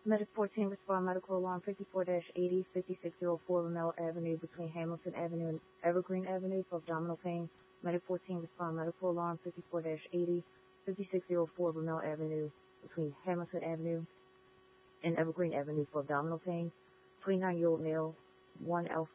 Medic 14, respond medical alarm 54-80, 5604 Ramel Avenue between Hamilton Avenue and Evergreen Avenue for abdominal pain. Medic 14, respond medical alarm 54-80, 5604 Ramel Avenue between Hamilton Avenue and Evergreen Avenue for abdominal pain. 29-year-old male, 1 Alpha